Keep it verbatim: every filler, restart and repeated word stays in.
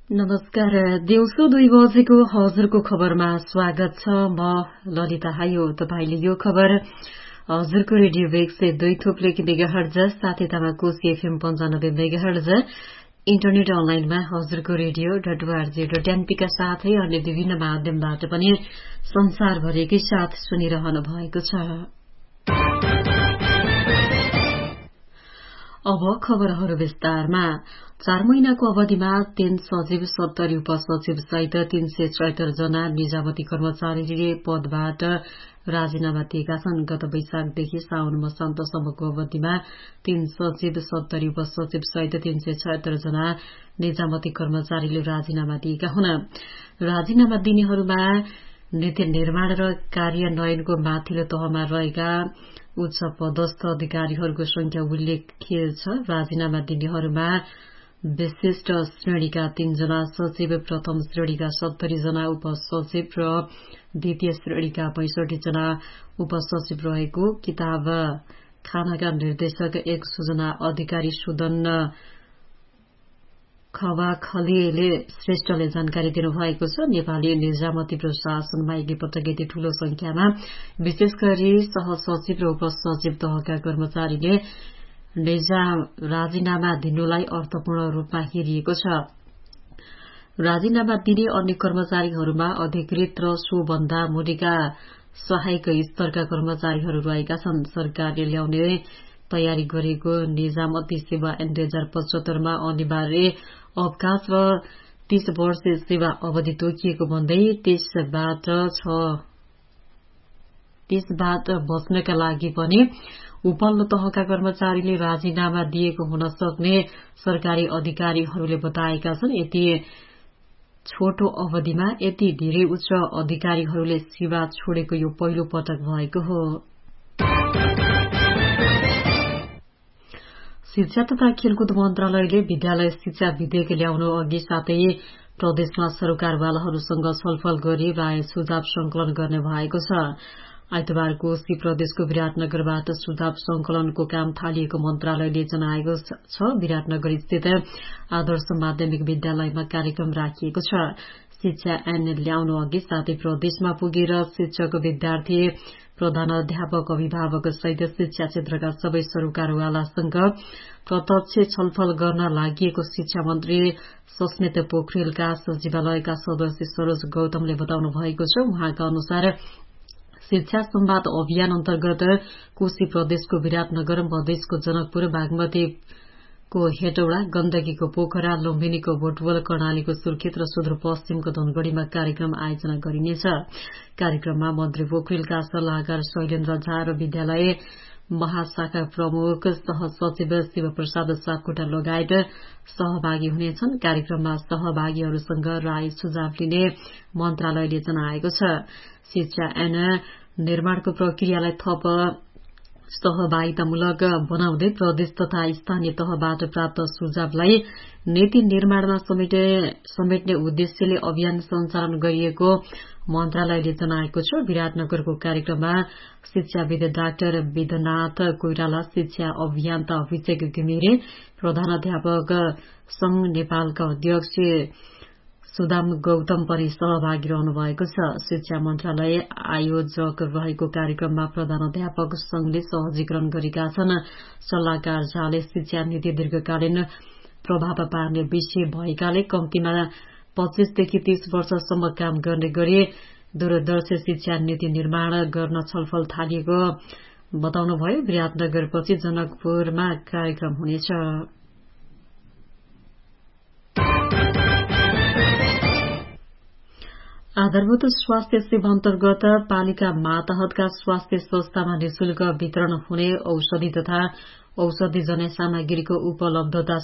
नमस्कार। दिउँसो दुई बजेको हजुरको खबरमा स्वागत छ। म ललिता हायो। तपाईले यो खबर हजुरको रेडियो वेग से दुई थोप्ले मेगाहर्ज साथै कोशी एफएम पन्चानब्बे मेगाहर्ज इन्टरनेट अनलाइनमा हजुरको radio dot ORG dot NP का साथै अन्य विभिन्न माध्यमबाट पनि संसारभरिकै साथ सुनिरहनु भएको छ। अब खबरहरू विस्तारमा। चार महिनाको अवधिमा तीन सचिव सत्तरी उपसचिव सहित तीन सय चौहत्तर जना निजामती कर्मचारीले पदबाट राजीनामा दिएका छन्। गत वैशाखदेखि साउन मसान्तसम्मको अवधिमा तीन सचिव सत्तरी उपसचिव सहित तीन सय छयत्तर जना निजामती कर्मचारीले राजीनामा दिएका हुन्। राजीनामा दिनेहरूमा नीति निर्माण र कार्यान्वयनको माथिल्लो तहमा रहेका उच्च पदस्थ अधिकारीहरूको संख्या उल्लेखिय छ। राजीनामा दिनेहरूमा विशिष्ट श्रेणीका तीनजना सचिव, प्रथम श्रेणीका सत्तरी जना उपसचिव र द्वितीय श्रेणीका पैंसठी जना उपसचिव रहेको किताब खानाका निर्देशक एक सूचना अधिकारी सुदन खवाखलेले श्रेष्ठले जानकारी दिनुभएको छ। नेपाली निजामती प्रशासनमा एकैपटक यति ठूलो संख्यामा विशेष गरी सहसचिव र उपसचिव तहका कर्मचारीले राजीनामा दिनुलाई अर्थपूर्ण रूपमा हेरिएको छ। राजीनामा दिने अन्य कर्मचारीहरूमा अधिकृत र सोभन्दा मुनिका सहायक स्तरका कर्मचारीहरू रहेका छन्। सरकारले ल्याउने तयारी गरेको निजामती सेवा ऐन दुई हजार पचहत्तरमा अनिवार्य अवकाश र तीस वर्ष सेवा अवधि तोकिएको भन्दै त्यसबाट छ त्यसबाट बच्नका लागि पनि उपल्लो तहका कर्मचारीले राजीनामा दिएको हुन सक्ने सरकारी अधिकारीहरूले बताएका छन्। यति छोटो अवधिमा यति धेरै उच्च अधिकारीहरूले सेवा छोडेको यो पहिलो पटक भएको हो। शिक्षा तथा खेलकुद मन्त्रालयले विद्यालय शिक्षा विधेयक ल्याउनु अघि साथै प्रदेशमा सरकारवालाहरूसँग छलफल गरी राय सुझाव संकलन गर्ने भएको छ। आइतबार कोशी प्रदेशको विराटनगरबाट सुझाव संकलनको काम थालिएको मन्त्रालयले जनाएको छ। विराटनगर स्थित आदर्श माध्यमिक विद्यालयमा कार्यक्रम राखिएको छ। शिक्षा ऐन ल्याउनु अघि साथै प्रदेशमा पुगेर शिक्षक, विद्यार्थी, प्रधानाध्यापक, अभिभावक सहित शिक्षा क्षेत्रका सबै सरकारवालासँग प्रत्यक्ष छलफल गर्न लागि शिक्षा मन्त्री सस्मित पोखरेलका सचिवालयका सदस्य सरोज गौतमले बताउनु भएको छ। उहाँका अनुसार शिक्षा संवाद अभियान अन्तर्गत कोशी प्रदेशको विराटनगर, मधेसको जनकपुर, बागमतीको हेटौडा, गण्डकीको पोखरा, लुम्बिनीको बोटवल, कर्णालीको सुर्खेत र सुदूरपश्चिमको धनगढ़ीमा कार्यक्रम आयोजना गरिनेछ। कार्यक्रममा मन्त्री पोखरेलका सल्लाहकार शैलेन्द्र झा र विद्यालय महाशाखा प्रमुख सहसचिव शिवप्रसाद सापकोटा लगायत सहभागी हुनेछन्। कार्यक्रममा सहभागीहरूसँग राय सुझाव लिने मन्त्रालयले जनाएको छ। शिक्षा ऐन निर्माणको प्रक्रियालाई थप सहभागितामूलक बनाउँदै प्रदेश तथा स्थानीय तहबाट प्राप्त सुझावलाई नीति निर्माणमा समेट्ने उद्देश्यले अभियान सञ्चालन गरिएको मन्त्रालयले जनाएको छ। विराटनगरको कार्यक्रममा शिक्षाविद डाक्टर विधनाथ कोइराला, शिक्षा अभियन्ता अभिषेक घिमिरे, प्रधानाध्यापक संघ नेपालका अध्यक्ष सुदाम गौतम पनि सहभागी रहनु भएको छ। शिक्षा मन्त्रालय आयोजक रहेको कार्यक्रममा प्रधानाध्यापक संघले सहजीकरण गरेका छन्। सल्लाहकार झाले शिक्षा नीति दीर्घकालीन प्रभाव पार्ने विषय भएकाले कम्तीमा पच्चीसदेखि तीस वर्षसम्म काम गर्ने गरी दूरदर्शी शिक्षा नीति निर्माण गर्न छलफल थालिएको बताउनुभयो। विराटनगरपछि जनकपुरमा कार्यक्रम हुनेछ। आधारभूत स्वास्थ्य सेवा अन्तर्गत पालिका मातहतका स्वास्थ्य संस्थामा निशुल्क वितरण हुने औषधि तथा औषधिजन्य सामग्रीको उपलब्धता